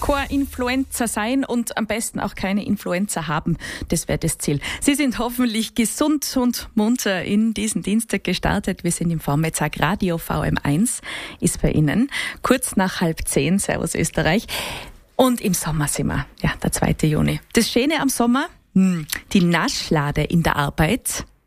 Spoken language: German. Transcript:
kein Influencer sein und am besten auch keine Influencer haben. Das wäre das Ziel. Sie sind hoffentlich gesund und munter in diesen Dienstag gestartet. Wir sind im Vormittag. Radio VM1 ist bei Ihnen. Kurz nach 9:30. Servus Österreich. Und im Sommer sind wir. Ja, der 2. Juni. Das Schöne am Sommer? Die Naschlade in der Arbeit.